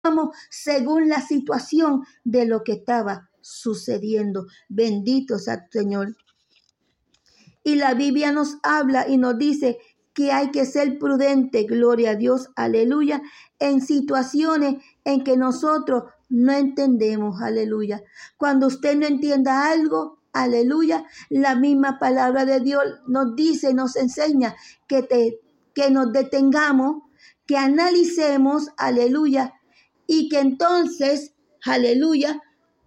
según la situación de lo que estaba sucediendo. Bendito sea el Señor. Y la Biblia nos habla y nos dice que hay que ser prudente, gloria a Dios, aleluya, en situaciones en que nosotros no entendemos, aleluya. Cuando usted no entienda algo, aleluya, la misma palabra de Dios nos dice, nos enseña que nos detengamos, que analicemos, aleluya, y que entonces, aleluya,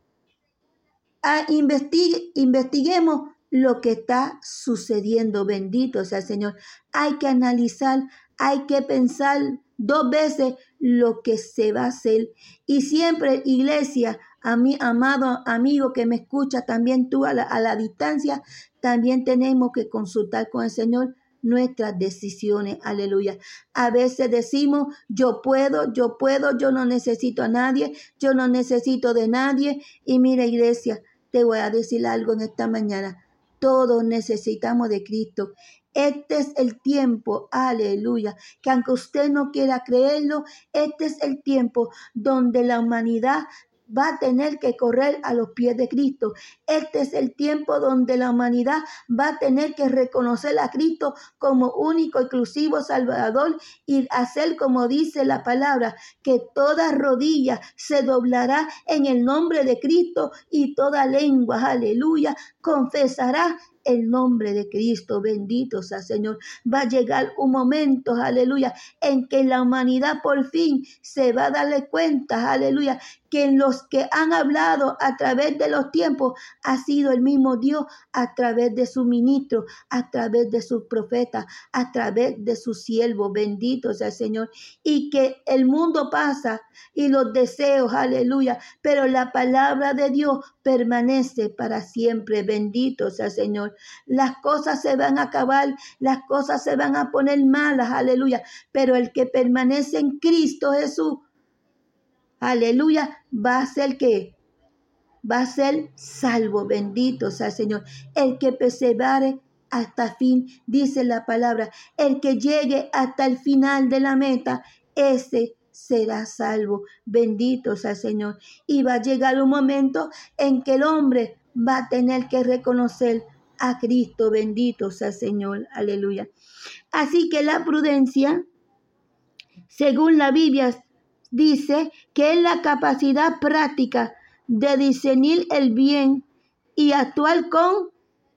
investiguemos lo que está sucediendo. Bendito sea el Señor. Hay que analizar, hay que pensar 2 veces lo que se va a hacer. Y siempre, iglesia, a mi amado amigo que me escucha, también tú a la distancia, también tenemos que consultar con el Señor nuestras decisiones, aleluya. A veces decimos, yo puedo, yo no necesito a nadie, yo no necesito de nadie. Y mira, iglesia, te voy a decir algo en esta mañana. Todos necesitamos de Cristo. Este es el tiempo, aleluya, que aunque usted no quiera creerlo, este es el tiempo donde la humanidad va a tener que correr a los pies de Cristo. Este es el tiempo donde la humanidad va a tener que reconocer a Cristo como único, exclusivo Salvador y hacer como dice la palabra, que toda rodilla se doblará en el nombre de Cristo y toda lengua, aleluya, confesará el nombre de Cristo. Bendito sea Señor. Va a llegar un momento, aleluya, en que la humanidad por fin se va a darle cuenta, aleluya, que en los que han hablado a través de los tiempos ha sido el mismo Dios a través de su ministro, a través de sus profetas, a través de sus siervos. Bendito sea el Señor. Y que el mundo pasa y los deseos, aleluya, pero la palabra de Dios permanece para siempre. Bendito sea el Señor. Las cosas se van a acabar, las cosas se van a poner malas, aleluya, pero el que permanece en Cristo Jesús, aleluya, va a ser que va a ser salvo. Bendito sea el Señor. El que persevere hasta fin, dice la palabra, el que llegue hasta el final de la meta, ese será salvo. Bendito sea el Señor. Y va a llegar un momento en que el hombre va a tener que reconocer a Cristo. Bendito sea el Señor. Aleluya. Así que la prudencia, según la Biblia, dice que es la capacidad práctica de discernir el bien y actuar con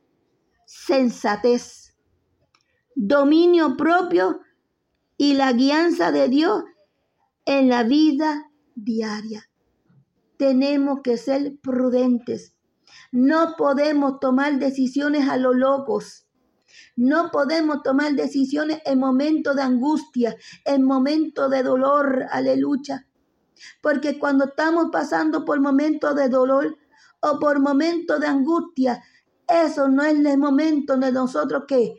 sensatez, dominio propio y la guianza de Dios en la vida diaria. Tenemos que ser prudentes. No podemos tomar decisiones a lo locos. No podemos tomar decisiones en momentos de angustia, en momentos de dolor, aleluya. Porque cuando estamos pasando por momentos de dolor o por momentos de angustia, eso no es el momento de nosotros que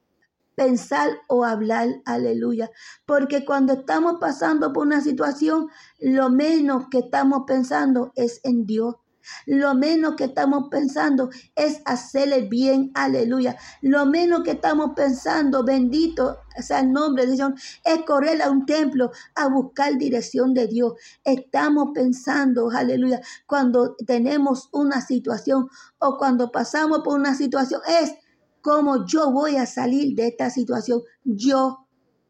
pensar o hablar, aleluya. Porque cuando estamos pasando por una situación, lo menos que estamos pensando es en Dios. Lo menos que estamos pensando es hacer el bien, aleluya. Lo menos que estamos pensando, bendito sea el nombre de Dios, es correr a un templo a buscar dirección de Dios. Estamos pensando, aleluya, cuando tenemos una situación o cuando pasamos por una situación, es cómo yo voy a salir de esta situación. Yo,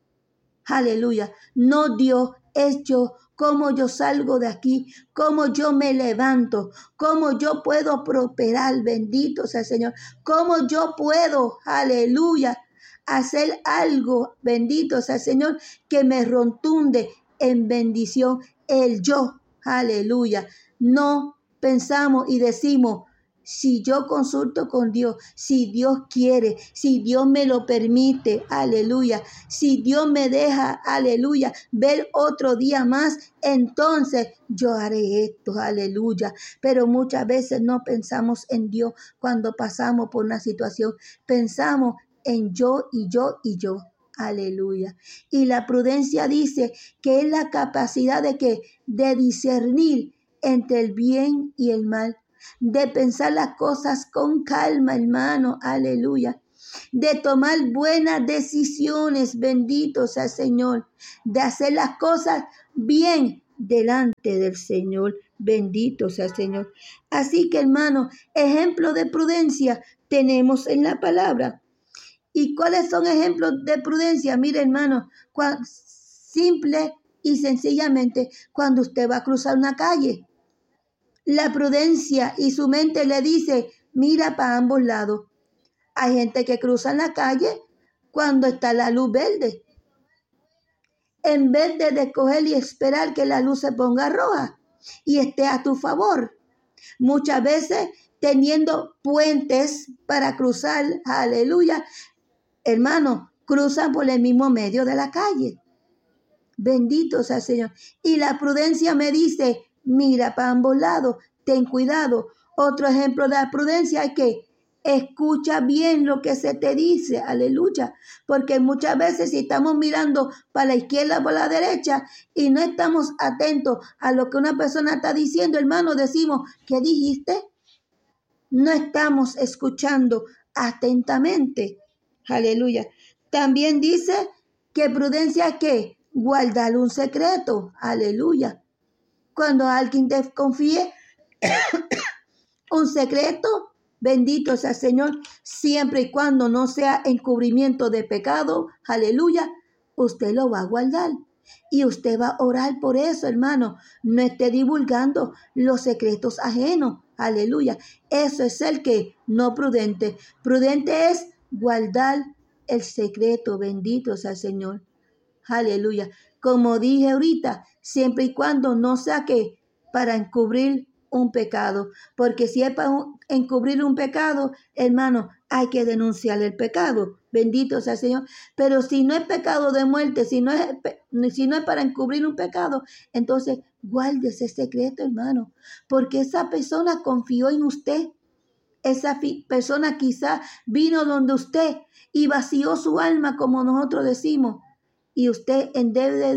aleluya, no Dios, es yo. Cómo yo salgo de aquí, cómo yo me levanto, cómo yo puedo prosperar, bendito sea el Señor, cómo yo puedo, aleluya, hacer algo, bendito sea el Señor, que me rotunde en bendición, el yo, aleluya. No pensamos y decimos, si yo consulto con Dios, si Dios quiere, si Dios me lo permite, aleluya, si Dios me deja, aleluya, ver otro día más, entonces yo haré esto, aleluya. Pero muchas veces no pensamos en Dios cuando pasamos por una situación, pensamos en yo y yo y yo. Aleluya. Y la prudencia dice que es la capacidad de discernir entre el bien y el mal, de pensar las cosas con calma, hermano, aleluya, de tomar buenas decisiones, bendito sea el Señor, de hacer las cosas bien, delante del Señor. Bendito sea el Señor. Así que, hermano, ejemplo de prudencia tenemos en la palabra. ¿Y cuáles son ejemplos de prudencia? Mire, hermano, simple y sencillamente cuando usted va a cruzar una calle. La prudencia y su mente le dice, mira para ambos lados. Hay gente que cruza en la calle cuando está la luz verde, en vez de escoger y esperar que la luz se ponga roja y esté a tu favor. Muchas veces teniendo puentes para cruzar, aleluya, hermano, cruzan por el mismo medio de la calle. Bendito sea el Señor. Y la prudencia me dice, mira para ambos lados, ten cuidado. Otro ejemplo de la prudencia es que escucha bien lo que se te dice, aleluya. Porque muchas veces si estamos mirando para la izquierda o para la derecha y no estamos atentos a lo que una persona está diciendo, hermano, decimos, ¿qué dijiste? No estamos escuchando atentamente, aleluya. También dice que prudencia es que guardar un secreto, aleluya. Cuando alguien te confíe un secreto, bendito sea el Señor, siempre y cuando no sea encubrimiento de pecado, aleluya, usted lo va a guardar. Y usted va a orar por eso, hermano. No esté divulgando los secretos ajenos, aleluya. Eso es el que no prudente. Prudente es guardar el secreto, bendito sea el Señor, aleluya. Como dije ahorita, siempre y cuando no sea que para encubrir un pecado, porque si es para encubrir un pecado, hermano, hay que denunciar el pecado, bendito sea el Señor. Pero si no es pecado de muerte, si no es para encubrir un pecado, entonces guarde ese secreto, hermano, porque esa persona confió en usted. Esa persona quizá vino donde usted y vació su alma, como nosotros decimos, y usted en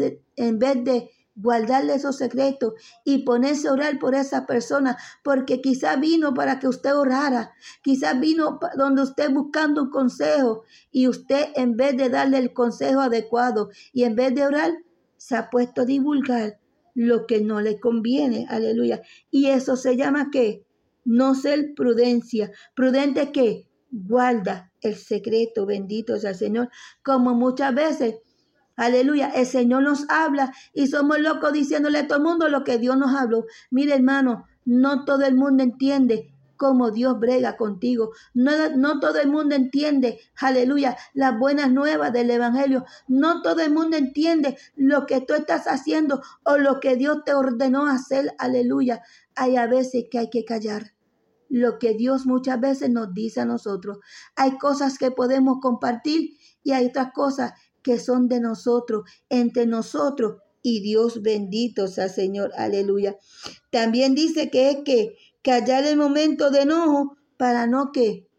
vez de guardarle esos secretos y ponerse a orar por esa persona, porque quizás vino para que usted orara, quizás vino donde usted buscando un consejo y usted en vez de darle el consejo adecuado y en vez de orar, se ha puesto a divulgar lo que no le conviene, aleluya. Y eso se llama ¿qué? No ser prudencia. Prudente que guarda el secreto, bendito sea el Señor, como muchas veces, aleluya, el Señor nos habla y somos locos diciéndole a todo el mundo lo que Dios nos habló. Mire, hermano, no todo el mundo entiende cómo Dios brega contigo. No todo el mundo entiende, aleluya, las buenas nuevas del Evangelio. No todo el mundo entiende lo que tú estás haciendo o lo que Dios te ordenó hacer, aleluya. Hay a veces que hay que callar lo que Dios muchas veces nos dice a nosotros. Hay cosas que podemos compartir y hay otras cosas que son de nosotros, entre nosotros y Dios, bendito sea Señor, aleluya. También dice que es que callar el momento de enojo para no que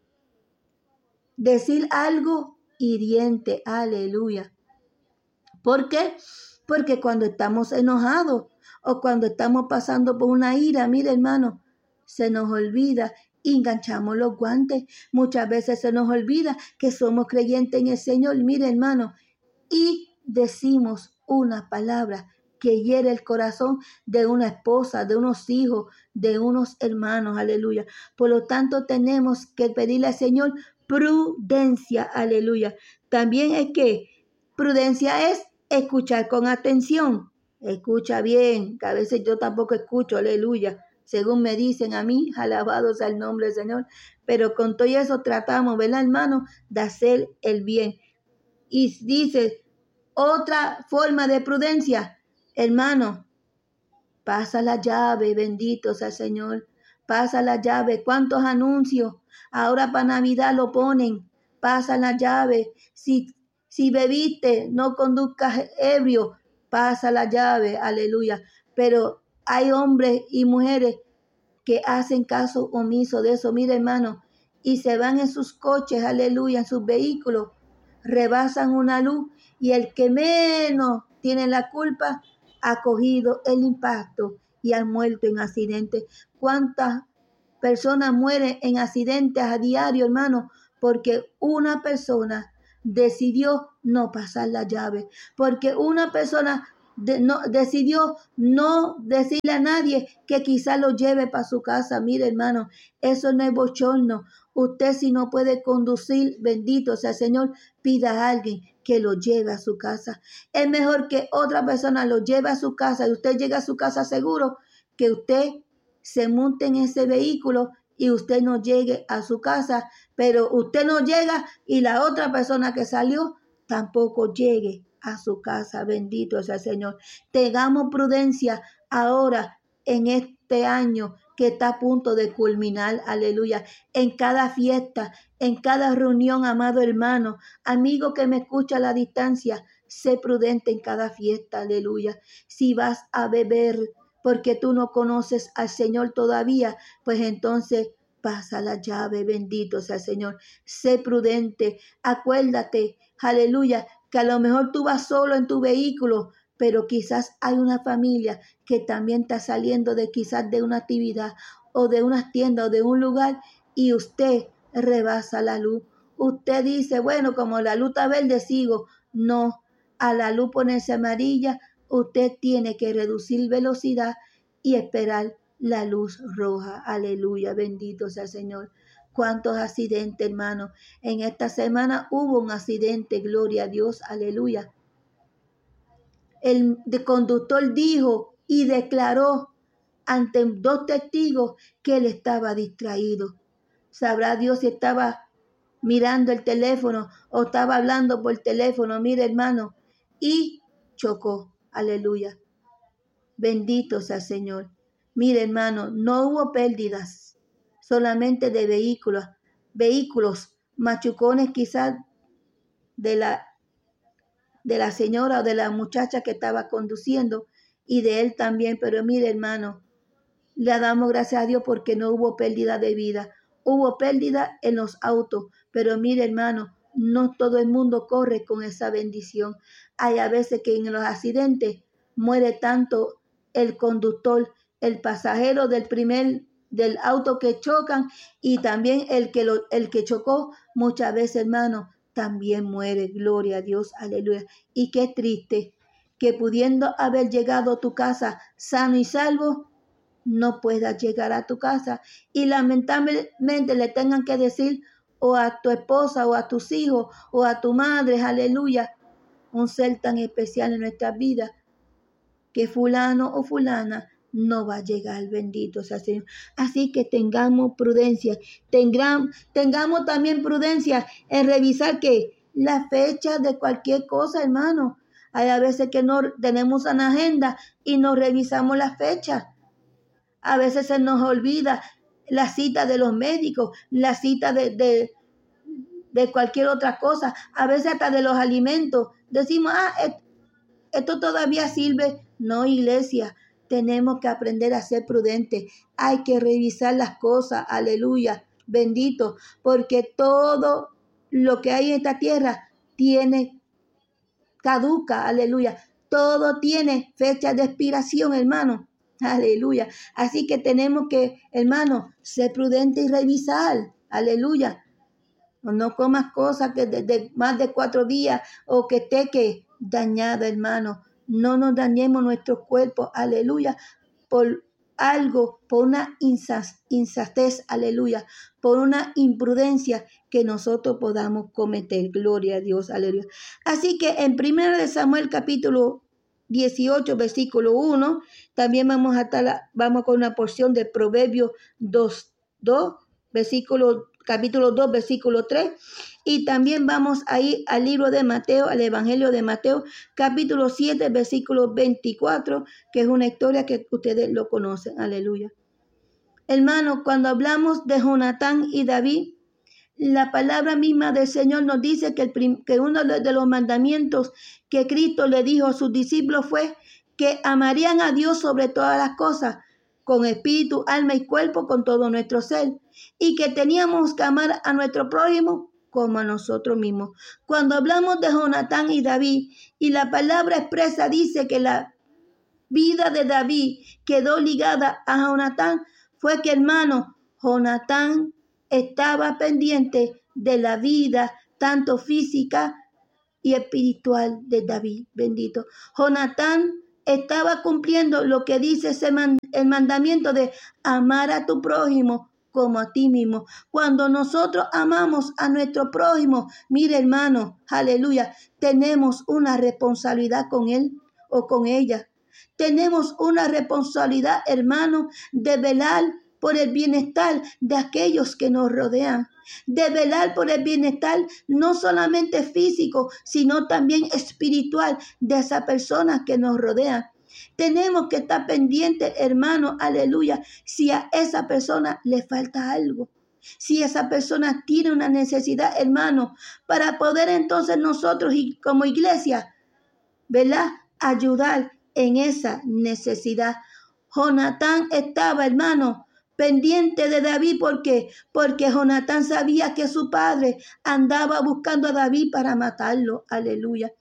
decir algo hiriente, aleluya. ¿Por qué? Porque cuando estamos enojados o cuando estamos pasando por una ira, mire hermano, se nos olvida y enganchamos los guantes. Muchas veces se nos olvida que somos creyentes en el Señor, mire hermano, y decimos una palabra que hiere el corazón de una esposa, de unos hijos, de unos hermanos, aleluya. Por lo tanto, tenemos que pedirle al Señor prudencia, aleluya. También es que prudencia es escuchar con atención. Escucha bien, que a veces yo tampoco escucho, aleluya. Según me dicen a mí, alabado sea el nombre del Señor. Pero con todo eso tratamos, ¿verdad, hermano? De hacer el bien. Y dice, otra forma de prudencia, hermano, pasa la llave, bendito sea el Señor. Pasa la llave. ¿Cuántos anuncios? Ahora para Navidad lo ponen. Pasa la llave. Si bebiste, no conduzcas ebrio. Pasa la llave, aleluya. Pero hay hombres y mujeres que hacen caso omiso de eso. Mira, hermano, y se van en sus coches, aleluya, en sus vehículos, rebasan una luz y el que menos tiene la culpa ha cogido el impacto y ha muerto en accidentes. ¿Cuántas personas mueren en accidentes a diario, hermano? Porque una persona decidió no pasar la llave, porque una persona decidió no decirle a nadie que quizá lo lleve para su casa. Mire, hermano, eso no es bochorno. Usted, si no puede conducir, bendito sea el Señor, pida a alguien que lo lleve a su casa. Es mejor que otra persona lo lleve a su casa y usted llegue a su casa seguro, que usted se monte en ese vehículo y usted no llegue a su casa, pero usted no llega y la otra persona que salió tampoco llegue a su casa. Bendito sea el Señor. Tengamos prudencia ahora en este año que está a punto de culminar. Aleluya. En cada fiesta, en cada reunión, amado hermano, amigo que me escucha a la distancia, sé prudente en cada fiesta. Aleluya. Si vas a beber porque tú no conoces al Señor todavía, pues entonces pasa la llave. Bendito sea el Señor. Sé prudente. Acuérdate, aleluya, que a lo mejor tú vas solo en tu vehículo, pero quizás hay una familia que también está saliendo quizás de una actividad o de una tienda o de un lugar, y usted rebasa la luz. Usted dice, bueno, como la luz está verde, sigo. No, a la luz ponerse amarilla, usted tiene que reducir velocidad y esperar la luz roja. Aleluya, bendito sea el Señor. ¿Cuántos accidentes, hermano? En esta semana hubo un accidente, gloria a Dios, aleluya. El conductor dijo y declaró ante 2 testigos que él estaba distraído. Sabrá Dios si estaba mirando el teléfono o estaba hablando por teléfono, mire hermano, y chocó, aleluya. Bendito sea el Señor. Mire hermano, no hubo pérdidas, solamente de vehículos, machucones quizás de la señora o de la muchacha que estaba conduciendo y de él también. Pero mire hermano, le damos gracias a Dios porque no hubo pérdida de vida. Hubo pérdida en los autos, pero mire hermano, no todo el mundo corre con esa bendición. Hay a veces que en los accidentes muere tanto el conductor, el pasajero del auto que chocan, y también el que chocó, muchas veces hermano, también muere. Gloria a Dios, aleluya. Y qué triste que pudiendo haber llegado a tu casa sano y salvo, no puedas llegar a tu casa y lamentablemente le tengan que decir o a tu esposa o a tus hijos o a tu madre, aleluya, un ser tan especial en nuestra vida, que fulano o fulana no va a llegar, bendito sea el Señor. Así que tengamos prudencia, tengamos también prudencia en revisar que la fecha de cualquier cosa, hermano. Hay a veces que no tenemos una agenda y no revisamos la fecha. A veces se nos olvida la cita de los médicos, la cita de cualquier otra cosa, a veces hasta de los alimentos. Decimos, esto todavía sirve. No, iglesia, tenemos que aprender a ser prudentes. Hay que revisar las cosas, aleluya, bendito, porque todo lo que hay en esta tierra tiene caduca, aleluya. Todo tiene fecha de expiración, hermano. Aleluya. Así que tenemos que, hermano, ser prudentes y revisar. Aleluya. No comas cosas que de más de 4 días o que esté dañada, hermano. No nos dañemos nuestros cuerpos. Aleluya. Por algo, por una insensatez, aleluya, por una imprudencia que nosotros podamos cometer. Gloria a Dios, aleluya. Así que en 1 Samuel capítulo 18, versículo 1, también vamos con una porción de Proverbios 2, capítulo 2, versículo 3, y también vamos a ir al libro de Mateo, al Evangelio de Mateo, capítulo 7, versículo 24, que es una historia que ustedes lo conocen, aleluya. Hermano, cuando hablamos de Jonatán y David, la palabra misma del Señor nos dice que uno de los mandamientos que Cristo le dijo a sus discípulos fue que amarían a Dios sobre todas las cosas, con espíritu, alma y cuerpo, con todo nuestro ser, y que teníamos que amar a nuestro prójimo como a nosotros mismos. Cuando hablamos de Jonatán y David, y la palabra expresa dice que la vida de David quedó ligada a Jonatán, fue que, hermano, Jonatán estaba pendiente de la vida tanto física y espiritual de David, bendito. Jonatán estaba cumpliendo lo que dice el mandamiento de amar a tu prójimo como a ti mismo. Cuando nosotros amamos a nuestro prójimo, mire hermano, aleluya, tenemos una responsabilidad con él o con ella. Tenemos una responsabilidad, hermano, de velar por el bienestar de aquellos que nos rodean, de velar por el bienestar no solamente físico, sino también espiritual de esas personas que nos rodean. Tenemos que estar pendientes, hermano, aleluya, si a esa persona le falta algo. Si esa persona tiene una necesidad, hermano, para poder entonces nosotros como iglesia, ¿verdad?, ayudar en esa necesidad. Jonatán estaba, hermano, pendiente de David. ¿Por qué? Porque Jonatán sabía que su padre andaba buscando a David para matarlo. Aleluya.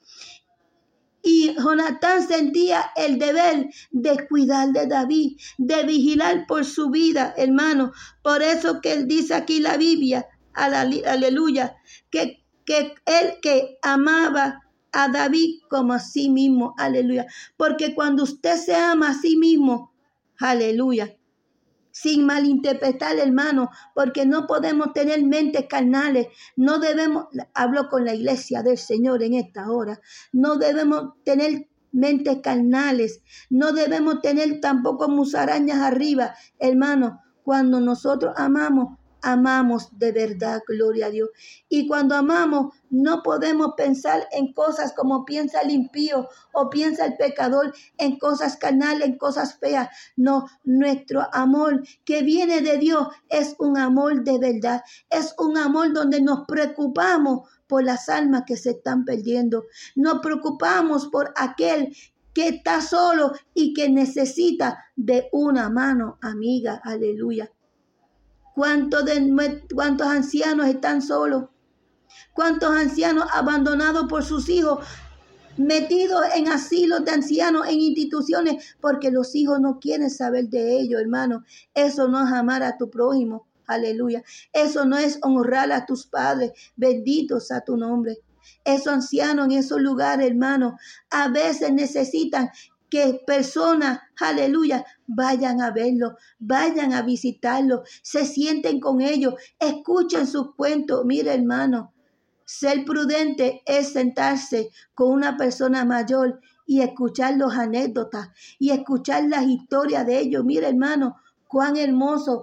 Y Jonatán sentía el deber de cuidar de David, de vigilar por su vida, hermano. Por eso que él dice aquí la Biblia, aleluya, que él que amaba a David como a sí mismo, aleluya. Porque cuando usted se ama a sí mismo, aleluya, sin malinterpretar, hermano, porque no podemos tener mentes carnales. No debemos, hablo con la iglesia del Señor en esta hora, no debemos tener mentes carnales, no debemos tener tampoco musarañas arriba, hermano. Cuando nosotros amamos de verdad, gloria a Dios. Y cuando amamos, no podemos pensar en cosas como piensa el impío o piensa el pecador, en cosas carnales, en cosas feas. No, nuestro amor que viene de Dios es un amor de verdad. Es un amor donde nos preocupamos por las almas que se están perdiendo. Nos preocupamos por aquel que está solo y que necesita de una mano amiga. Aleluya. ¿Cuántos ancianos están solos? ¿Cuántos ancianos abandonados por sus hijos, metidos en asilos de ancianos, en instituciones, porque los hijos no quieren saber de ellos, hermano? Eso no es amar a tu prójimo. Aleluya. Eso no es honrar a tus padres. Benditos a tu nombre. Esos ancianos en esos lugares, hermano, a veces necesitan que personas, aleluya, vayan a verlo, vayan a visitarlo, se sienten con ellos, escuchen sus cuentos. Mira, hermano, ser prudente es sentarse con una persona mayor y escuchar las anécdotas y escuchar las historias de ellos. Mira, hermano, cuán hermoso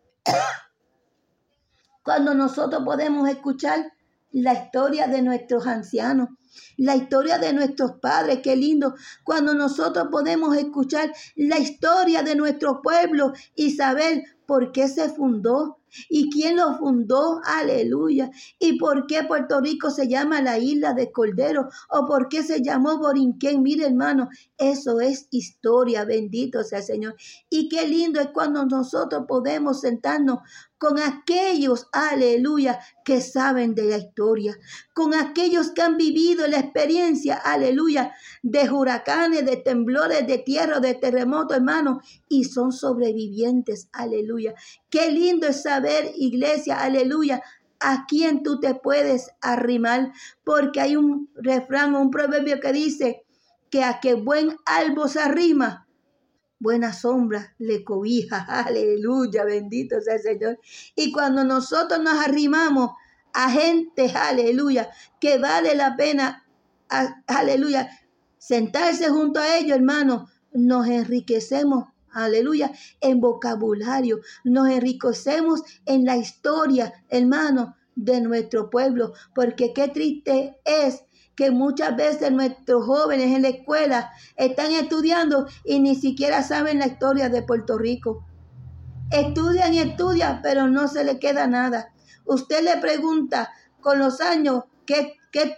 cuando nosotros podemos escuchar la historia de nuestros ancianos, la historia de nuestros padres. Qué lindo cuando nosotros podemos escuchar la historia de nuestro pueblo y saber por qué se fundó y quién lo fundó, aleluya, y por qué Puerto Rico se llama la isla de Cordero o por qué se llamó Borinquén. Mire, hermano, eso es historia, bendito sea el Señor. Y qué lindo es cuando nosotros podemos sentarnos con aquellos, aleluya, que saben de la historia, con aquellos que han vivido la experiencia, aleluya, de huracanes, de temblores, de tierra, de terremotos, hermano, y son sobrevivientes, aleluya. Qué lindo es saber, iglesia, aleluya, a quién tú te puedes arrimar, porque hay un refrán, un proverbio que dice que a qué buen árbol se arrima, buena sombra le cobija. Aleluya, bendito sea el Señor. Y cuando nosotros nos arrimamos a gente, aleluya, que vale la pena, aleluya, sentarse junto a ellos, hermano, nos enriquecemos, aleluya, en vocabulario, nos enriquecemos en la historia, hermano, de nuestro pueblo, porque qué triste es que muchas veces nuestros jóvenes en la escuela están estudiando y ni siquiera saben la historia de Puerto Rico. Estudian y estudian, pero no se le queda nada. Usted le pregunta con los años, ¿qué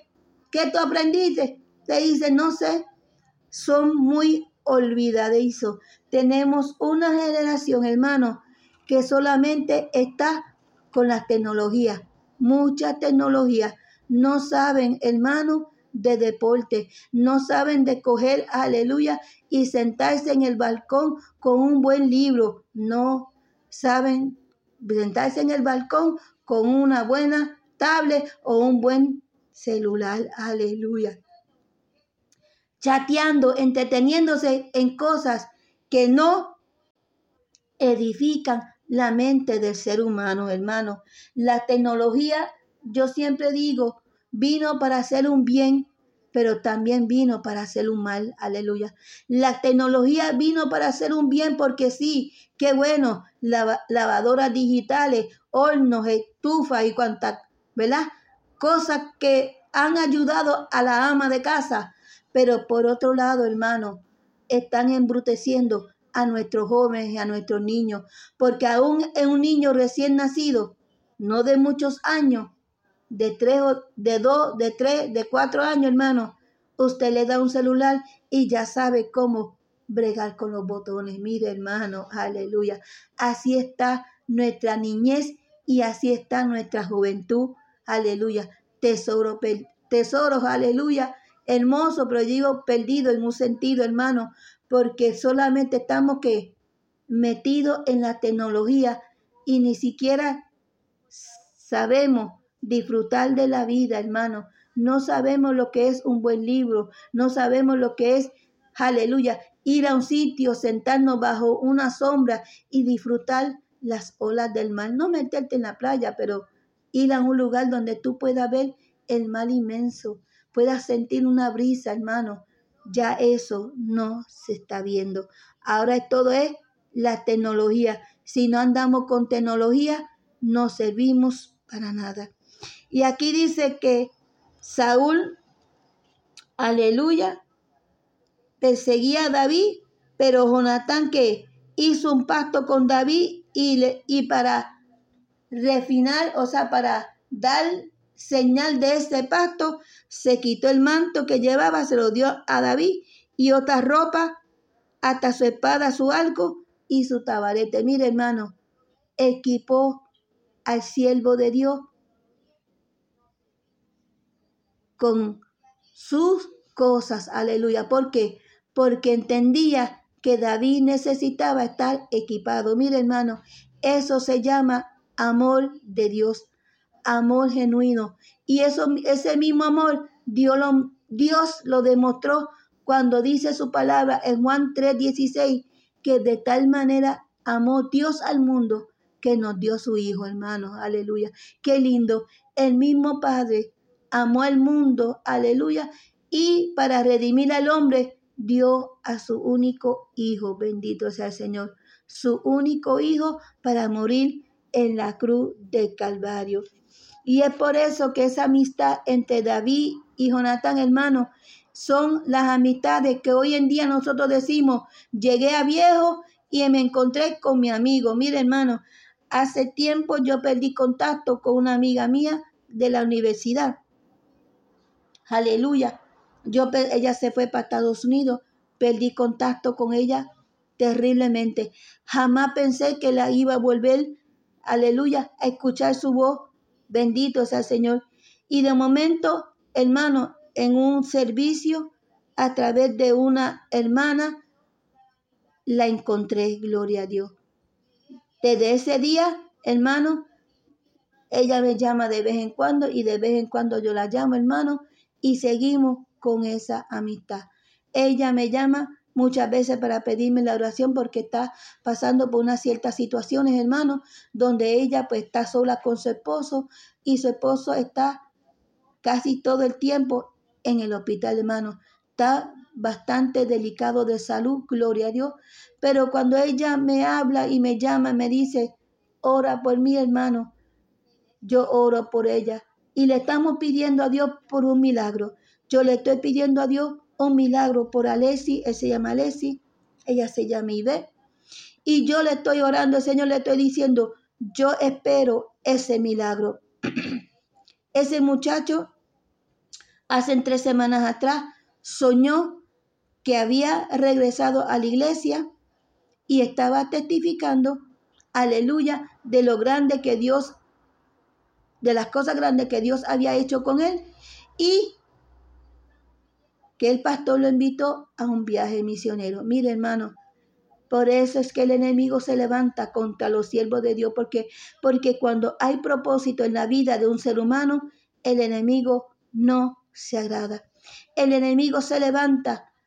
tú aprendiste? Te dice, no sé. Son muy olvidadizos. Tenemos una generación, hermano, que solamente está con las tecnologías. Mucha tecnología. No saben, hermano, de deporte. No saben de coger, aleluya, y sentarse en el balcón con un buen libro. No saben sentarse en el balcón con una buena tablet o un buen celular. Aleluya. chateando, entreteniéndose en cosas que no edifican la mente del ser humano, hermano. La tecnología, yo siempre digo, vino para hacer un bien, pero también vino para hacer un mal. Aleluya. La tecnología vino para hacer un bien porque sí, qué bueno, lavadoras digitales, hornos, estufas y cuantas, ¿verdad? Cosas que han ayudado a la ama de casa, pero por otro lado, hermano, están embruteciendo a nuestros jóvenes y a nuestros niños, porque aún en un niño recién nacido, no de muchos años, de 3, de 2, de 3, de 4 años, hermano, usted le da un celular y ya sabe cómo bregar con los botones. Mire, hermano, aleluya. Así está nuestra niñez y así está nuestra juventud, aleluya. Tesoros, aleluya, hermoso, pero digo perdido en un sentido, hermano, porque solamente estamos metidos en la tecnología y ni siquiera sabemos disfrutar de la vida, hermano. No sabemos lo que es un buen libro, no sabemos lo que es, aleluya, ir a un sitio, sentarnos bajo una sombra y disfrutar las olas del mar. No meterte en la playa, pero ir a un lugar donde tú puedas ver el mar inmenso, puedas sentir una brisa, hermano. Ya eso no se está viendo. Ahora todo es la tecnología. Si no andamos con tecnología, no servimos para nada. Y aquí dice que Saúl, aleluya, perseguía a David, pero Jonatán que hizo un pacto con David y para refinar, o sea, para dar señal de ese pacto, se quitó el manto que llevaba, se lo dio a David y otra ropa, hasta su espada, su arco y su tabarete. Mire, hermano, equipó al siervo de Dios con sus cosas, aleluya. ¿Por qué? Porque entendía que David necesitaba estar equipado. Mire, hermano, eso se llama amor de Dios, amor genuino. Y ese mismo amor Dios lo demostró cuando dice su palabra en Juan 3:16, que de tal manera amó Dios al mundo que nos dio su Hijo, hermano, aleluya. Qué lindo. El mismo Padre amó al mundo, aleluya, y para redimir al hombre dio a su único Hijo, bendito sea el Señor, su único Hijo para morir en la cruz del Calvario. Y es por eso que esa amistad entre David y Jonatán, hermano, son las amistades que hoy en día nosotros decimos, llegué a viejo y me encontré con mi amigo. Mire, hermano, hace tiempo yo perdí contacto con una amiga mía de la universidad. Aleluya. Ella se fue para Estados Unidos, perdí contacto con ella terriblemente. Jamás pensé que la iba a volver, aleluya, a escuchar su voz. Bendito sea el Señor. Y de momento, hermano, en un servicio, a través de una hermana, la encontré, gloria a Dios. Desde ese día, hermano, ella me llama de vez en cuando y de vez en cuando yo la llamo, hermano, y seguimos con esa amistad. Ella me llama muchas veces para pedirme la oración porque está pasando por unas ciertas situaciones, hermano, donde ella pues está sola con su esposo y su esposo está casi todo el tiempo en el hospital, hermano. Está bastante delicado de salud, gloria a Dios. Pero cuando ella me habla y me llama, me dice, ora por mí, hermano. Yo oro por ella y le estamos pidiendo a Dios por un milagro. Yo le estoy pidiendo a Dios un milagro por Alessi, él se llama Alessi, ella se llama Ibe. Y yo le estoy orando, al Señor le estoy diciendo, yo espero ese milagro. Ese muchacho, hace 3 semanas atrás, soñó que había regresado a la iglesia y estaba testificando, aleluya, de lo grande que Dios, de las cosas grandes que Dios había hecho con él y que el pastor lo invitó a un viaje misionero. Mire, hermano, por eso es que el enemigo se levanta contra los siervos de Dios, porque cuando hay propósito en la vida de un ser humano, el enemigo no se agrada. El enemigo se levanta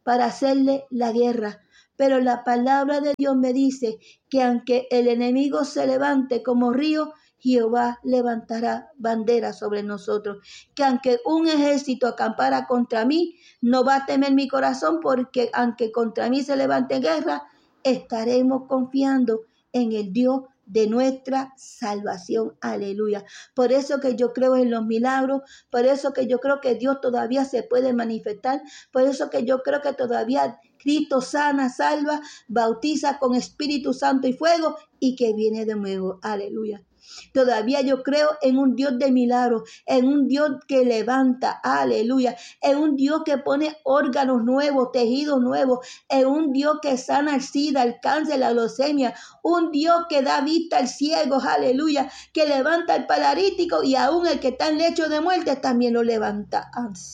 para hacerle la guerra. Pero la palabra de Dios me dice que aunque el enemigo se levante como río, Jehová levantará bandera sobre nosotros. Que aunque un ejército acampara contra mí, no va a temer mi corazón, porque aunque contra mí se levante guerra, estaremos confiando en el Dios de nuestra salvación. Aleluya. Por eso que yo creo en los milagros, por eso que yo creo que Dios todavía se puede manifestar, por eso que yo creo que todavía Cristo sana, salva, bautiza con Espíritu Santo y fuego y que viene de nuevo. Aleluya. Todavía yo creo en un Dios de milagros, en un Dios que levanta, aleluya, en un Dios que pone órganos nuevos, tejidos nuevos, en un Dios que sana el SIDA, el cáncer, la leucemia, un Dios que da vista al ciego, aleluya, que levanta al paralítico y aún el que está en lecho de muerte también lo levanta.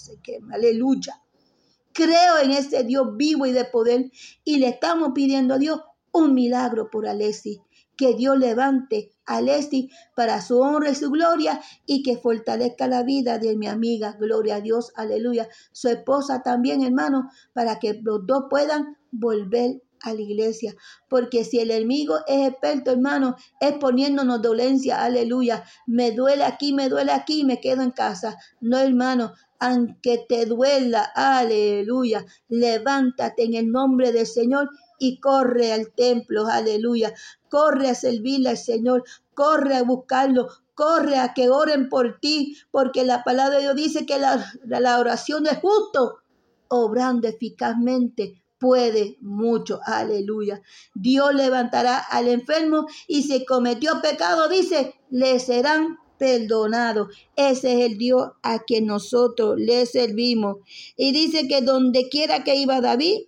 Aleluya. Creo en ese Dios vivo y de poder y le estamos pidiendo a Dios un milagro por Alexis. Que Dios levante a Alexis para su honra y su gloria y que fortalezca la vida de mi amiga. Gloria a Dios, aleluya. Su esposa también, hermano, para que los dos puedan volver a la iglesia. Porque si el enemigo es experto, hermano, es poniéndonos dolencia, aleluya. Me duele aquí, me quedo en casa. No, hermano. Aunque te duela, aleluya, levántate en el nombre del Señor y corre al templo, aleluya. Corre a servirle al Señor, corre a buscarlo, corre a que oren por ti, porque la palabra de Dios dice que la oración del justo, obrando eficazmente, puede mucho, aleluya. Dios levantará al enfermo y si cometió pecado, dice, le serán perdonado. Ese es el Dios a quien nosotros le servimos. Y dice que donde quiera que iba David,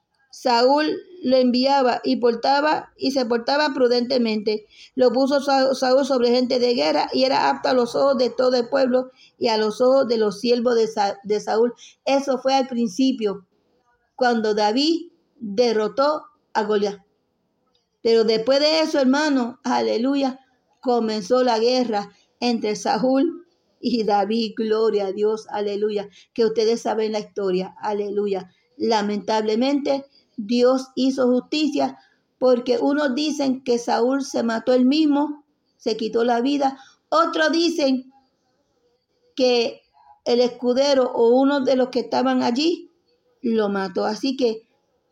Saúl lo enviaba y se portaba prudentemente. Lo puso Saúl sobre gente de guerra y era apto a los ojos de todo el pueblo y a los ojos de los siervos de Saúl. Eso fue al principio, cuando David derrotó a Goliat. Pero después de eso, hermano, aleluya, comenzó la guerra entre Saúl y David. Gloria a Dios, aleluya. Que ustedes saben la historia, aleluya. Lamentablemente, Dios hizo justicia porque unos dicen que Saúl se mató él mismo, se quitó la vida. Otros dicen que el escudero o uno de los que estaban allí lo mató. Así que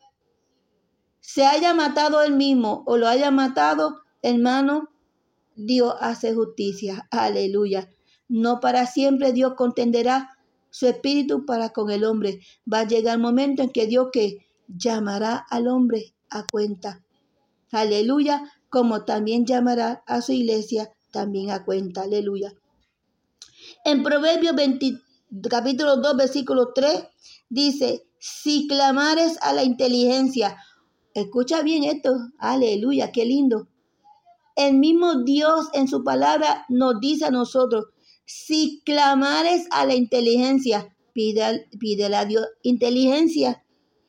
se haya matado él mismo o lo haya matado, hermano, Dios hace justicia. Aleluya. No para siempre Dios contenderá su espíritu para con el hombre. Va a llegar el momento en que Dios que llamará al hombre a cuenta. Aleluya. Como también llamará a su iglesia también a cuenta. Aleluya. En Proverbios capítulo 2, versículo 3, dice, si clamares a la inteligencia. Escucha bien esto. Aleluya. Qué lindo. El mismo Dios en su palabra nos dice a nosotros, si clamares a la inteligencia, pídele a Dios inteligencia.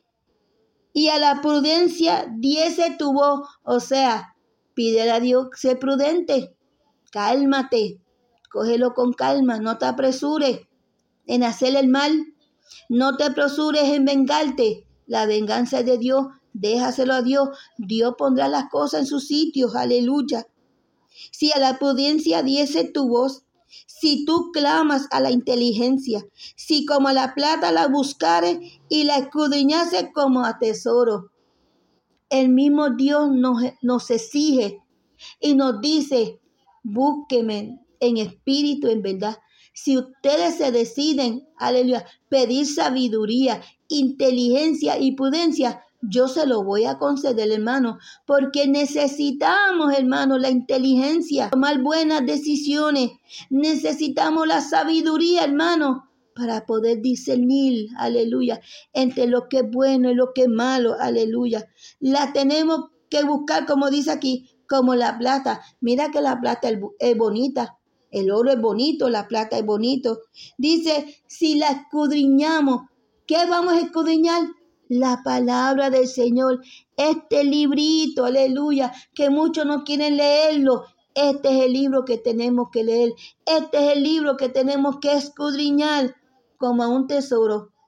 Y a la prudencia diese tu voz, o sea, pídele a Dios ser prudente. Cálmate, cógelo con calma, no te apresures en hacer el mal, no te apresures en vengarte. La venganza es de Dios. Déjaselo a Dios. Dios pondrá las cosas en sus sitios. Aleluya. Si a la prudencia diese tu voz, si tú clamas a la inteligencia, si como a la plata la buscares y la escudriñases como a tesoro. El mismo Dios nos exige y nos dice, búsqueme en espíritu, en verdad. Si ustedes se deciden, aleluya, pedir sabiduría, inteligencia y prudencia, yo se lo voy a conceder, hermano, porque necesitamos, hermano, la inteligencia, tomar buenas decisiones. Necesitamos la sabiduría, hermano, para poder discernir, aleluya, entre lo que es bueno y lo que es malo, aleluya. La tenemos que buscar, como dice aquí, como la plata. Mira que la plata es bonita. El oro es bonito, la plata es bonito. Dice, si la escudriñamos, ¿qué vamos a escudriñar? La palabra del Señor. Este librito, aleluya, que muchos no quieren leerlo. Este es el libro que tenemos que leer. Este es el libro que tenemos que escudriñar como a un tesoro.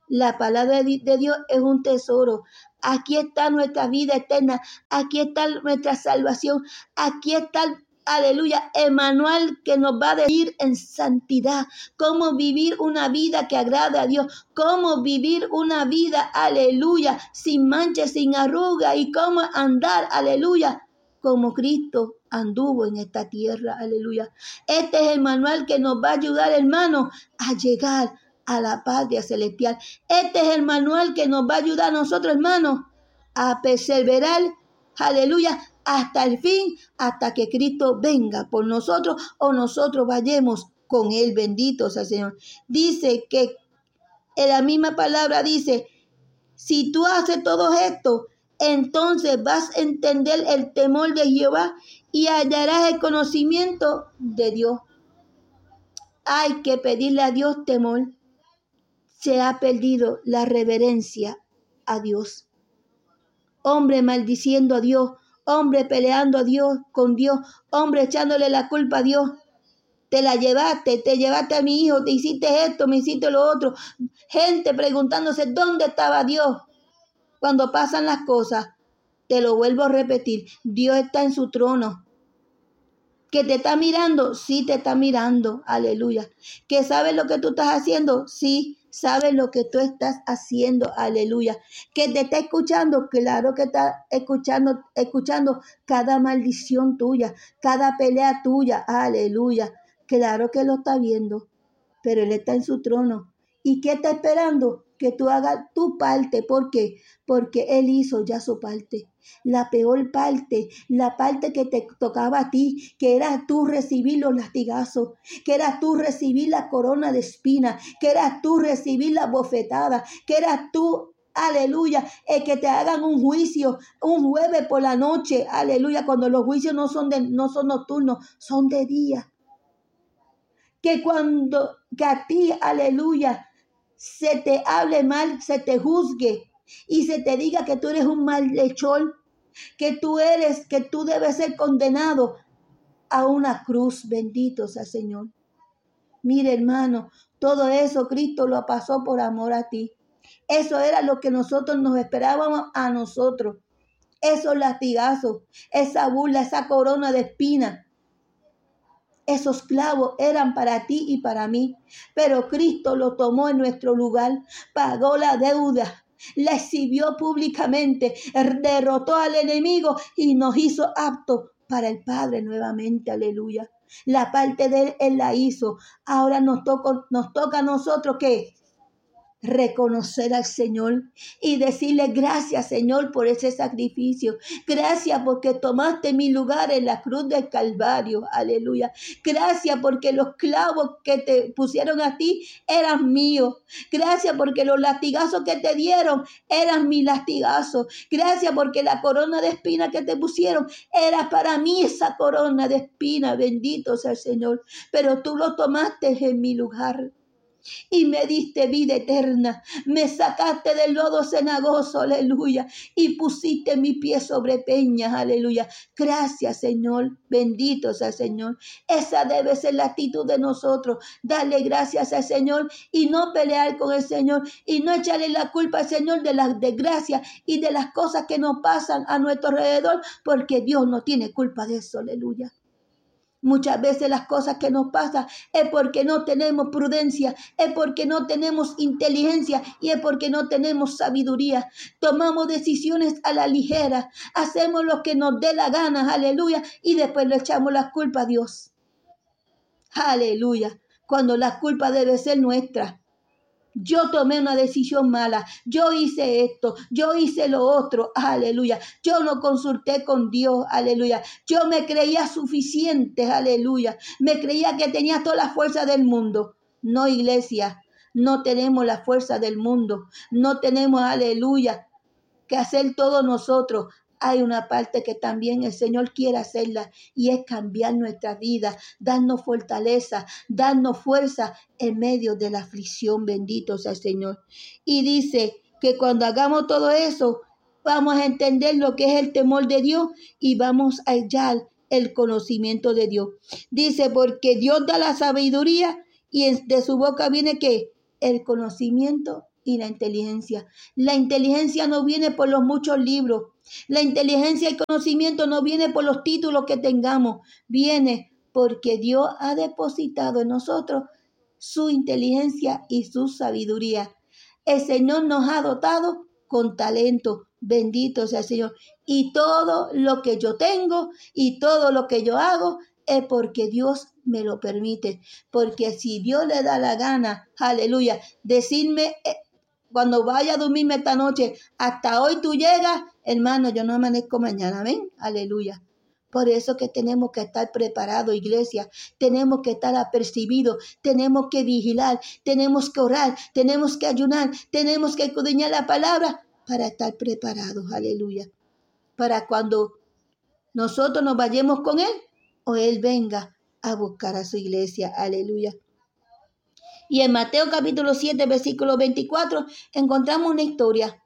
La palabra de Dios es un tesoro. Aquí está nuestra vida eterna. Aquí está nuestra salvación. Aquí está, aleluya, el manual que nos va a decir en santidad cómo vivir una vida que agrade a Dios, cómo vivir una vida, aleluya, sin mancha, sin arruga, y cómo andar, aleluya, como Cristo anduvo en esta tierra, aleluya. Este es el manual que nos va a ayudar, hermano, a llegar a la patria celestial. Este es el manual que nos va a ayudar a nosotros, hermanos, a perseverar, aleluya, hasta el fin, hasta que Cristo venga por nosotros o nosotros vayamos con Él. Bendito sea el Señor. Dice que en la misma palabra dice, si tú haces todo esto, entonces vas a entender el temor de Jehová y hallarás el conocimiento de Dios. Hay que pedirle a Dios temor. Se ha perdido la reverencia a Dios. Hombre maldiciendo a Dios, hombre peleando a Dios, con Dios, hombre echándole la culpa a Dios. Te llevaste a mi hijo, te hiciste esto, me hiciste lo otro. Gente preguntándose dónde estaba Dios. Cuando pasan las cosas, te lo vuelvo a repetir, Dios está en su trono. ¿Que te está mirando? Sí, te está mirando, aleluya. ¿Que sabes lo que tú estás haciendo? Sí, sabes lo que tú estás haciendo, aleluya. ¿Que te está escuchando? Claro que está escuchando cada maldición tuya, cada pelea tuya, aleluya. Claro que lo está viendo, pero Él está en su trono. ¿Y qué está esperando? Que tú hagas tu parte. ¿Por qué? Porque Él hizo ya su parte. La peor parte, la parte que te tocaba a ti, que era tú recibir los latigazos, que era tú recibir la corona de espinas, que era tú recibir la bofetada, que era tú, aleluya, que te hagan un juicio un jueves por la noche, aleluya, cuando los juicios no son nocturnos, son de día. Que a ti, aleluya, se te hable mal, se te juzgue y se te diga que tú eres un malhechor, que tú debes ser condenado a una cruz. Bendito sea el Señor. Mire, hermano, todo eso Cristo lo pasó por amor a ti. Eso era lo que nosotros nos esperábamos a nosotros. Esos latigazos, esa burla, esa corona de espinas. Esos clavos eran para ti y para mí, pero Cristo lo tomó en nuestro lugar, pagó la deuda, la exhibió públicamente, derrotó al enemigo y nos hizo aptos para el Padre nuevamente, aleluya. La parte de Él la hizo. Ahora nos toca a nosotros, ¿qué? Reconocer al Señor y decirle gracias, Señor, por ese sacrificio. Gracias porque tomaste mi lugar en la cruz del Calvario, aleluya. Gracias porque los clavos que te pusieron a ti eran míos. Gracias porque los latigazos que te dieron eran mis latigazos. Gracias porque la corona de espinas que te pusieron era para mí esa corona de espinas. Bendito sea el Señor. Pero tú lo tomaste en mi lugar y me diste vida eterna. Me sacaste del lodo cenagoso, aleluya, y pusiste mi pie sobre peñas, aleluya. Gracias, Señor. Bendito sea el Señor. Esa debe ser la actitud de nosotros. Darle gracias al Señor y no pelear con el Señor y no echarle la culpa al Señor de las desgracias y de las cosas que nos pasan a nuestro alrededor, porque Dios no tiene culpa de eso, aleluya. Muchas veces las cosas que nos pasan es porque no tenemos prudencia, es porque no tenemos inteligencia y es porque no tenemos sabiduría. Tomamos decisiones a la ligera, hacemos lo que nos dé la gana, aleluya, y después le echamos la culpa a Dios. Aleluya, cuando la culpa debe ser nuestra. Yo tomé una decisión mala, yo hice esto, yo hice lo otro, aleluya. Yo no consulté con Dios, aleluya. Yo me creía suficiente, aleluya. Me creía que tenía toda la fuerza del mundo. No, iglesia, no tenemos la fuerza del mundo. No tenemos, aleluya, que hacer todo nosotros. Hay una parte que también el Señor quiere hacerla y es cambiar nuestra vida, darnos fortaleza, darnos fuerza en medio de la aflicción. Bendito sea el Señor. Y dice que cuando hagamos todo eso, vamos a entender lo que es el temor de Dios y vamos a hallar el conocimiento de Dios. Dice, porque Dios da la sabiduría y de su boca viene ¿qué? El conocimiento y la inteligencia. La inteligencia no viene por los muchos libros. La inteligencia y conocimiento no viene por los títulos que tengamos. Viene porque Dios ha depositado en nosotros su inteligencia y su sabiduría. El Señor nos ha dotado con talento. Bendito sea el Señor. Y todo lo que yo tengo y todo lo que yo hago es porque Dios me lo permite. Porque si Dios le da la gana, aleluya, decirme cuando vaya a dormirme esta noche, hasta hoy tú llegas, hermano, yo no amanezco mañana, amén, aleluya. Por eso que tenemos que estar preparados, iglesia. Tenemos que estar apercibidos. Tenemos que vigilar. Tenemos que orar. Tenemos que ayunar. Tenemos que escudriñar la palabra para estar preparados, aleluya. Para cuando nosotros nos vayamos con Él o Él venga a buscar a su iglesia, aleluya. Y en Mateo capítulo 7, versículo 24, encontramos una historia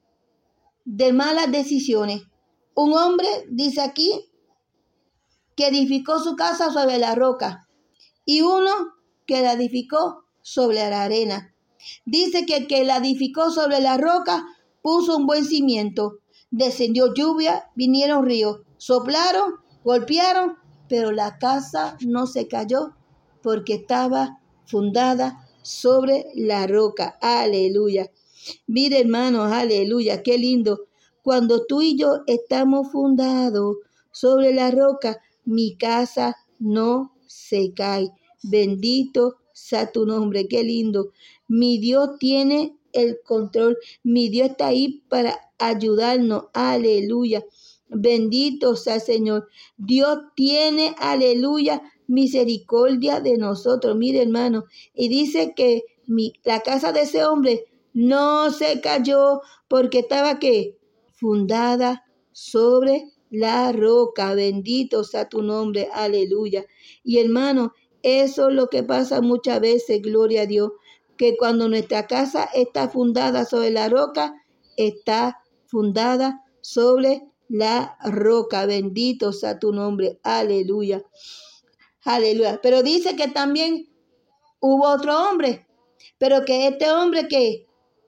de malas decisiones. Un hombre, dice aquí, que edificó su casa sobre la roca, y uno que la edificó sobre la arena. Dice que el que la edificó sobre la roca puso un buen cimiento. Descendió lluvia, vinieron ríos, soplaron, golpearon, pero la casa no se cayó porque estaba fundada sobre la roca. Aleluya. Mire, hermanos, aleluya, qué lindo. Cuando tú y yo estamos fundados sobre la roca, mi casa no se cae. Bendito sea tu nombre, qué lindo. Mi Dios tiene el control. Mi Dios está ahí para ayudarnos. Aleluya. Bendito sea el Señor. Dios tiene, aleluya, misericordia de nosotros. Mire, hermano. Y dice que la casa de ese hombre no se cayó porque estaba, ¿qué? Fundada sobre la roca. Bendito sea tu nombre, aleluya. Y hermano, eso es lo que pasa muchas veces, gloria a Dios, que cuando nuestra casa está fundada sobre la roca, está fundada sobre la roca. Bendito sea tu nombre, aleluya, aleluya. Pero dice que también hubo otro hombre, pero que este hombre que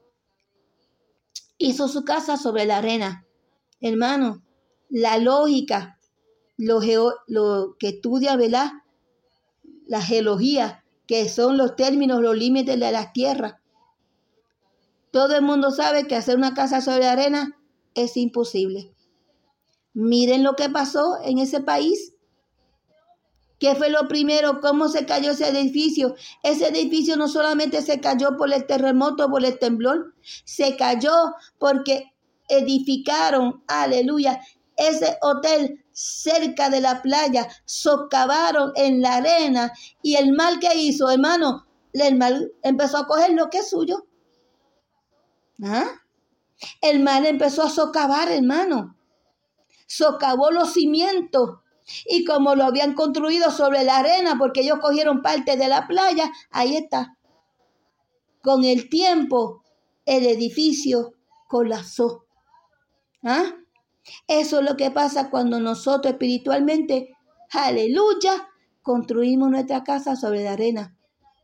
hizo su casa sobre la arena. Hermano, la lógica, lo que estudia, ¿verdad? La geología, que son los términos, los límites de las tierras. Todo el mundo sabe que hacer una casa sobre arena es imposible. Miren lo que pasó en ese país. ¿Qué fue lo primero? ¿Cómo se cayó ese edificio? Ese edificio no solamente se cayó por el terremoto, por el temblor, se cayó porque edificaron, aleluya, ese hotel cerca de la playa, socavaron en la arena y el mal que hizo, hermano, el mal empezó a coger lo que es suyo. ¿Ah? El mal empezó a socavar, hermano. Socavó los cimientos. Y como lo habían construido sobre la arena, porque ellos cogieron parte de la playa, ahí está. Con el tiempo, el edificio colapsó. ¿Ah? Eso es lo que pasa cuando nosotros espiritualmente, aleluya, construimos nuestra casa sobre la arena.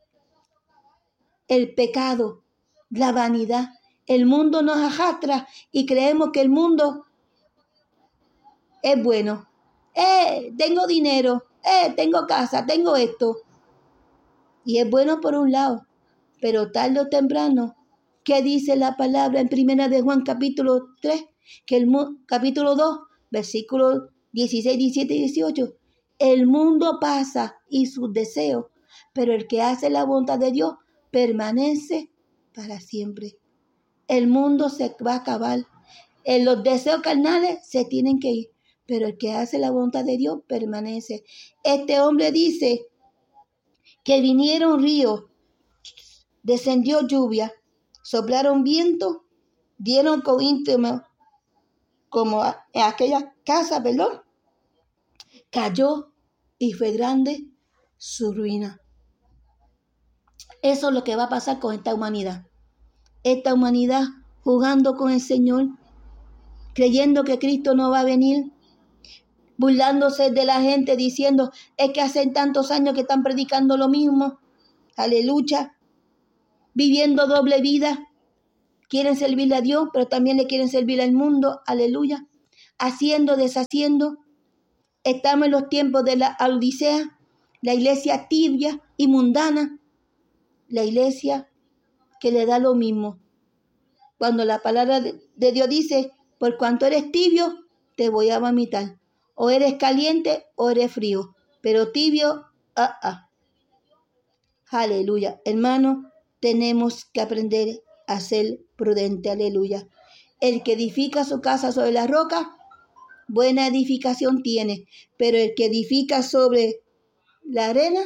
El pecado, la vanidad, el mundo nos arrastra y creemos que el mundo es bueno. Tengo dinero, tengo casa, tengo esto. Y es bueno por un lado, pero tarde o temprano, ¿qué dice la palabra en 1 de Juan capítulo 3? Capítulo 2, versículos 16, 17 y 18. El mundo pasa y sus deseos, pero el que hace la voluntad de Dios permanece para siempre. El mundo se va a acabar. Los deseos carnales se tienen que ir, pero el que hace la voluntad de Dios permanece. Este hombre dice que vinieron ríos, descendió lluvia, soplaron viento, dieron con íntimo, como en aquella casa, perdón, cayó y fue grande su ruina. Eso es lo que va a pasar con esta humanidad. Esta humanidad jugando con el Señor, creyendo que Cristo no va a venir, burlándose de la gente, diciendo, es que hace tantos años que están predicando lo mismo, aleluya, viviendo doble vida, quieren servirle a Dios, pero también le quieren servir al mundo, aleluya, haciendo, deshaciendo. Estamos en los tiempos de la Odisea, la iglesia tibia y mundana, la iglesia que le da lo mismo. Cuando la palabra de Dios dice, por cuanto eres tibio, te voy a vomitar. O eres caliente o eres frío, pero tibio, Aleluya. Hermano, tenemos que aprender a ser prudente, aleluya. El que edifica su casa sobre la roca, buena edificación tiene, pero el que edifica sobre la arena,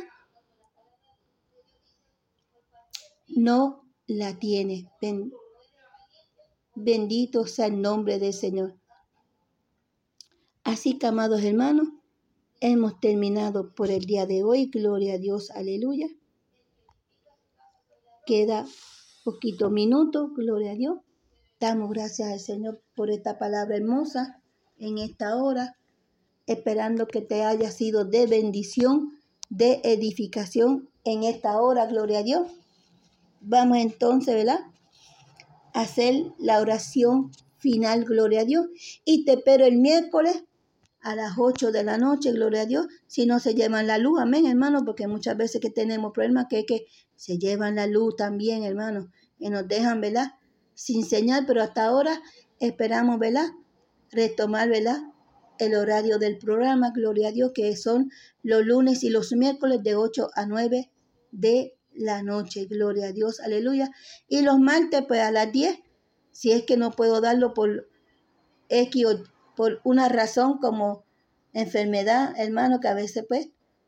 no la tiene. Bendito sea el nombre del Señor. Así que, amados hermanos, hemos terminado por el día de hoy. Gloria a Dios, aleluya. Queda poquito minuto, gloria a Dios. Damos gracias al Señor por esta palabra hermosa en esta hora, esperando que te haya sido de bendición, de edificación en esta hora, gloria a Dios. Vamos entonces, ¿verdad?, a hacer la oración final, gloria a Dios. Y te espero el miércoles a las 8 de la noche, gloria a Dios, si no se llevan la luz, amén, hermano, porque muchas veces que tenemos problemas que se llevan la luz también, hermano, y nos dejan, ¿verdad?, sin señal, pero hasta ahora esperamos, ¿verdad?, retomar, ¿verdad?, el horario del programa, gloria a Dios, que son los lunes y los miércoles de 8 a 9 de la noche, gloria a Dios, aleluya, y los martes, pues a las 10, si es que no puedo darlo por X o por una razón como enfermedad, hermano, que a veces pues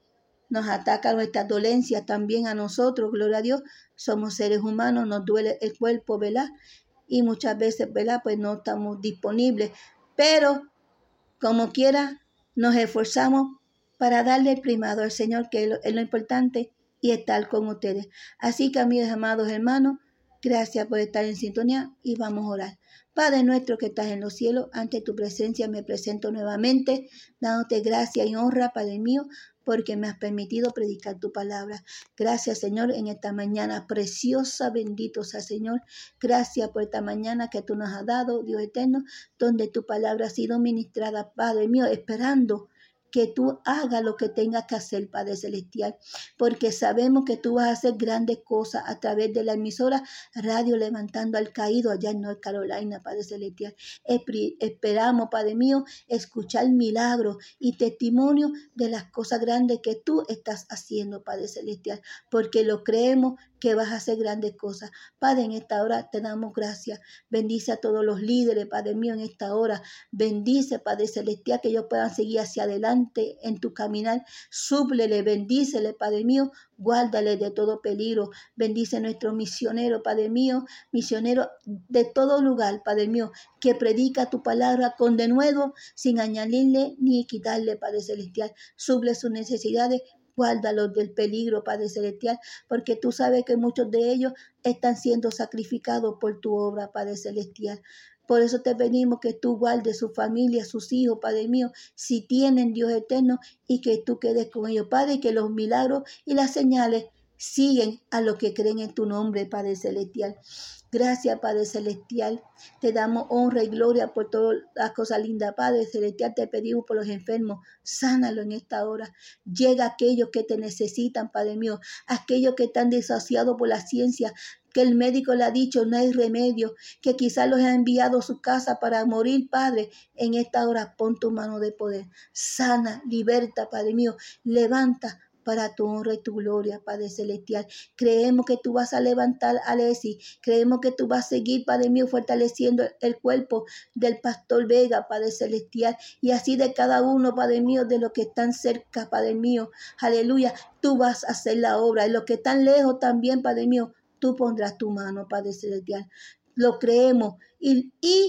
nos ataca nuestras dolencias también a nosotros, gloria a Dios, somos seres humanos, nos duele el cuerpo, ¿verdad? Y muchas veces, ¿verdad?, pues no estamos disponibles, pero como quiera nos esforzamos para darle el primado al Señor, que es lo importante, y estar con ustedes. Así que, mis amados hermanos, gracias por estar en sintonía y vamos a orar. Padre nuestro que estás en los cielos, ante tu presencia me presento nuevamente, dándote gracia y honra, Padre mío, porque me has permitido predicar tu palabra. Gracias, Señor, en esta mañana preciosa, bendito sea, Señor. Gracias por esta mañana que tú nos has dado, Dios eterno, donde tu palabra ha sido ministrada, Padre mío, esperando que tú hagas lo que tengas que hacer, Padre Celestial, porque sabemos que tú vas a hacer grandes cosas a través de la emisora Radio Levantando al Caído allá en North Carolina, Padre Celestial. Esperamos, Padre mío, escuchar milagros y testimonios de las cosas grandes que tú estás haciendo, Padre Celestial, porque lo creemos que vas a hacer grandes cosas. Padre, en esta hora te damos gracias. Bendice a todos los líderes, Padre mío, en esta hora. Bendice, Padre Celestial, que ellos puedan seguir hacia adelante en tu caminar. Súplele, bendícele, Padre mío, guárdale de todo peligro. Bendice a nuestro misionero, Padre mío, misionero de todo lugar, Padre mío, que predica tu palabra con denuedo, sin añadirle ni quitarle, Padre Celestial. Suple sus necesidades. Guárdalos del peligro, Padre Celestial, porque tú sabes que muchos de ellos están siendo sacrificados por tu obra, Padre Celestial. Por eso te pedimos que tú guardes su familia, sus hijos, Padre mío, si tienen, Dios eterno, y que tú quedes con ellos, Padre, y que los milagros y las señales siguen a los que creen en tu nombre, Padre Celestial. Gracias, Padre Celestial. Te damos honra y gloria por todas las cosas lindas, Padre Celestial. Te pedimos por los enfermos. Sánalo en esta hora. Llega a aquellos que te necesitan, Padre mío. Aquellos que están desahuciados por la ciencia, que el médico le ha dicho no hay remedio, que quizás los ha enviado a su casa para morir, Padre. En esta hora pon tu mano de poder. Sana, liberta, Padre mío. Levanta para tu honra y tu gloria, Padre Celestial. Creemos que tú vas a levantar a Leslie. Creemos que tú vas a seguir, Padre mío, fortaleciendo el cuerpo del pastor Vega, Padre Celestial. Y así de cada uno, Padre mío, de los que están cerca, Padre mío. Aleluya. Tú vas a hacer la obra. Y los que están lejos también, Padre mío, tú pondrás tu mano, Padre Celestial. Lo creemos y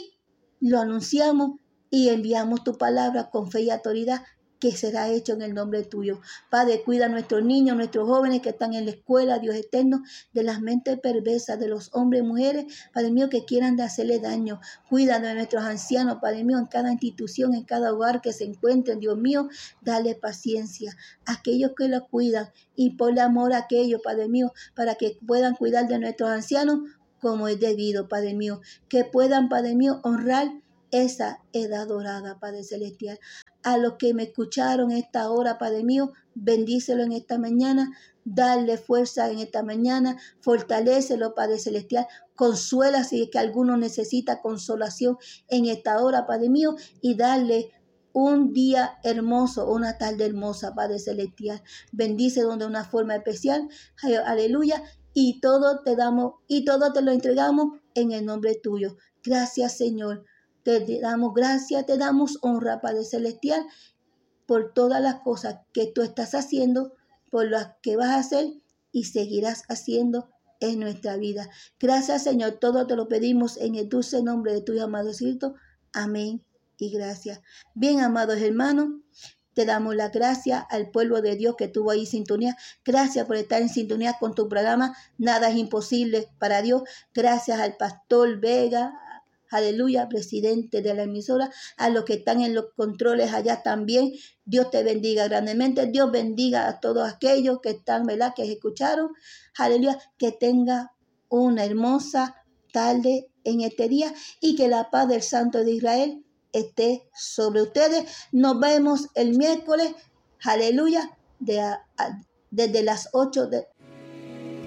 lo anunciamos y enviamos tu palabra con fe y autoridad, que será hecho en el nombre tuyo. Padre, cuida a nuestros niños, nuestros jóvenes que están en la escuela, Dios eterno, de las mentes perversas de los hombres y mujeres, Padre mío, que quieran de hacerle daño. Cuida de nuestros ancianos, Padre mío, en cada institución, en cada hogar que se encuentren, Dios mío, dale paciencia a aquellos que los cuidan y ponle amor a aquellos, Padre mío, para que puedan cuidar de nuestros ancianos como es debido, Padre mío. Que puedan, Padre mío, honrar esa edad dorada, Padre Celestial. A los que me escucharon esta hora, Padre mío, bendícelo en esta mañana, darle fuerza en esta mañana, fortalécelo, Padre Celestial, consuela si es que alguno necesita consolación en esta hora, Padre mío, y darle un día hermoso, una tarde hermosa, Padre Celestial. Bendice donde una forma especial, aleluya, y todo te damos, y todo te lo entregamos en el nombre tuyo. Gracias, Señor. Te damos gracias, te damos honra, Padre Celestial, por todas las cosas que tú estás haciendo, por las que vas a hacer y seguirás haciendo en nuestra vida. Gracias, Señor. Todo te lo pedimos en el dulce nombre de tu amado Cristo. Amén y gracias. Bien, amados hermanos, te damos la gracia al pueblo de Dios que tuvo ahí sintonía. Gracias por estar en sintonía con tu programa. Nada es imposible para Dios. Gracias al pastor Vega, aleluya, presidente de la emisora, a los que están en los controles allá también. Dios te bendiga grandemente. Dios bendiga a todos aquellos que están, ¿verdad?, que escucharon. Aleluya, que tenga una hermosa tarde en este día y que la paz del Santo de Israel esté sobre ustedes. Nos vemos el miércoles, aleluya, desde las 8